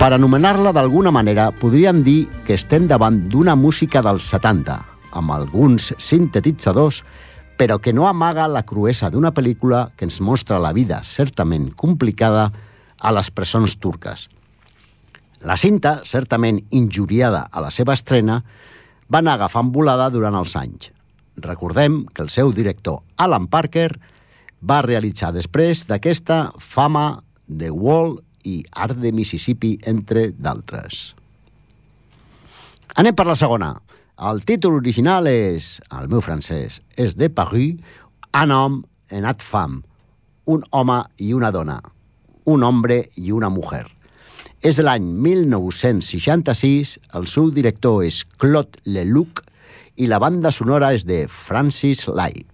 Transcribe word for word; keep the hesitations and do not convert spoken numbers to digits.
Per anomenar-la d'alguna manera, podríem dir que estem davant d'una música dels setanta, amb alguns sintetitzadors, però que no amaga la cruesa d'una pel·lícula que ens mostra la vida certament complicada a les presons turques. La cinta, certament injuriada a la seva estrena, va anar agafant volada durant els anys. Recordem que el seu director, Alan Parker, va realitzar després d'aquesta Fama, The Wall i Art de Mississippi, entre d'altres. Anem per la segona. El títol original és, el meu francès, és de Paris, un homme et une femme, un home i una dona, un hombre i una mujer. És de l'any mil nou-cents seixanta-sis, el seu director és Claude Lelouch i la banda sonora és de Francis Lai.